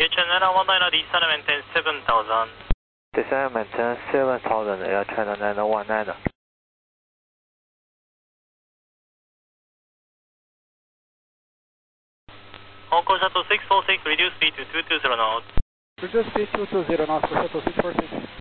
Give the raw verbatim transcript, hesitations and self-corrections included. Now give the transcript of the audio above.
You channel one nine, descend maintain seven thousand. Descend maintain seven thousand, Air China nine one nine. Hong Kong Shuttle six four six, reduce speed to two two zero knots. Reduce speed two two zero knots for Shuttle six four six.